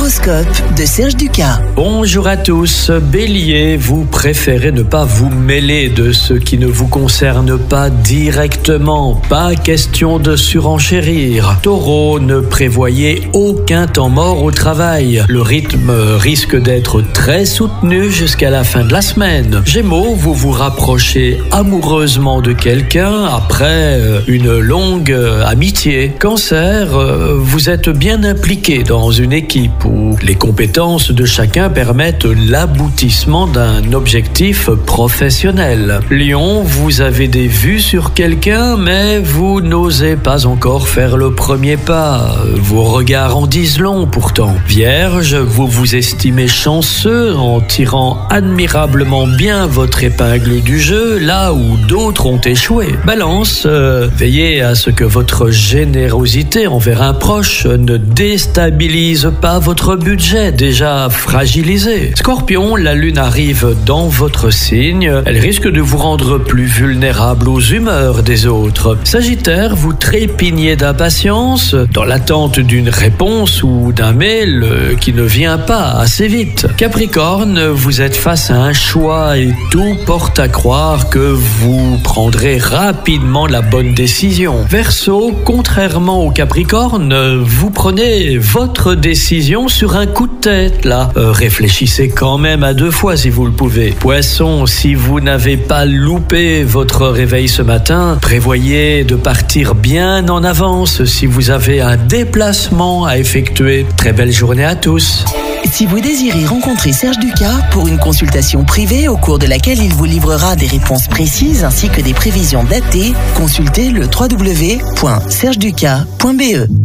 L'horoscope de Serge Ducas. Bonjour à tous. Bélier, vous préférez ne pas vous mêler de ce qui ne vous concerne pas directement. Pas question de surenchérir. Taureau, ne prévoyez aucun temps mort au travail. Le rythme risque d'être très soutenu jusqu'à la fin de la semaine. Gémeaux, vous vous rapprochez amoureusement de quelqu'un après une longue amitié. Cancer, vous êtes bien impliqué dans une équipe où les compétences de chacun permettent l'aboutissement d'un objectif professionnel. Lion, vous avez des vues sur quelqu'un, mais vous n'osez pas encore faire le premier pas. Vos regards en disent long pourtant. Vierge, vous vous estimez chanceux en tirant admirablement bien votre épingle du jeu, là où d'autres ont échoué. Balance, veillez à ce que votre générosité envers un proche ne déstabilise pas votre budget déjà fragilisé. Scorpion, la lune arrive dans votre signe. Elle risque de vous rendre plus vulnérable aux humeurs des autres. Sagittaire, vous trépignez d'impatience dans l'attente d'une réponse ou d'un mail qui ne vient pas assez vite. Capricorne, vous êtes face à un choix et tout porte à croire que vous prendrez rapidement la bonne décision. Verseau, contrairement au Capricorne, vous prenez votre décision sur un coup de tête, là. Réfléchissez quand même à 2 fois si vous le pouvez. Poisson, si vous n'avez pas loupé votre réveil ce matin, prévoyez de partir bien en avance si vous avez un déplacement à effectuer. Très belle journée à tous. Si vous désirez rencontrer Serge Ducas pour une consultation privée au cours de laquelle il vous livrera des réponses précises ainsi que des prévisions datées, consultez le www.sergeducas.be.